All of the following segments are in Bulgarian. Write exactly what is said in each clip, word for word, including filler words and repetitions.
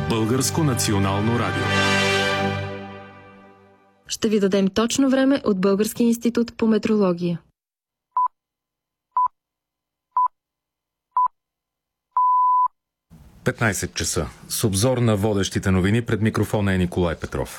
Българско национално радио. Ще ви дадем точно време от Българския институт по метрология. петнайсет часа. С обзор на водещите новини пред микрофона е Николай Петров.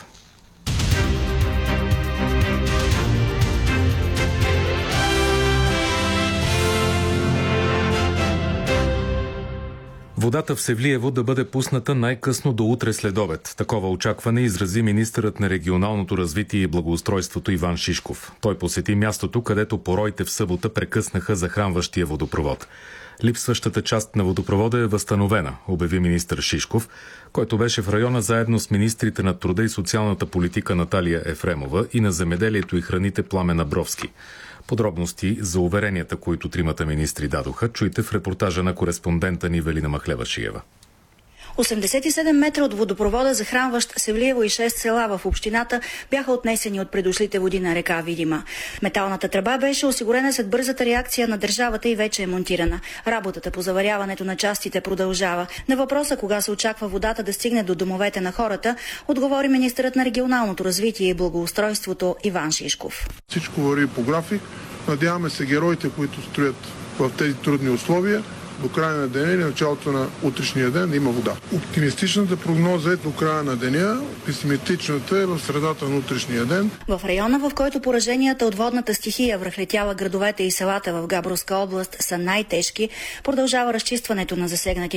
Водата в Севлиево да бъде пусната най-късно до утре след обед. Такова очакване изрази министърът на регионалното развитие и благоустройството Иван Шишков. Той посети мястото, където пороите в събота прекъснаха захранващия водопровод. Липсващата част на водопровода е възстановена, обяви министър Шишков, който беше в района заедно с министрите на труда и социалната политика Наталия Ефремова и на земеделието и храните Пламен Абровски. Подробности за уверенията, които тримата министри дадоха, чуйте в репортажа на кореспондента ни Велина Махлевашиева. осемдесет и седем метра от водопровода, захранващ Севлиево и шест села в общината, бяха отнесени от предошлите води на река Видима. Металната тръба беше осигурена след бързата реакция на държавата и вече е монтирана. Работата по заваряването на частите продължава. На въпроса кога се очаква водата да стигне до домовете на хората, отговори министърът на регионалното развитие и благоустройството Иван Шишков. Всичко върви по график. Надяваме се героите, които строят в тези трудни условия, до края на деня или началото на утрешния ден да има вода. Оптимистичната прогноза е до края на деня, песимистичната е в средата на утрешния ден. В района, в който пораженията от водната стихия връхлетяла градовете и селата в Габровска област са най-тежки, продължава разчистването на засегнати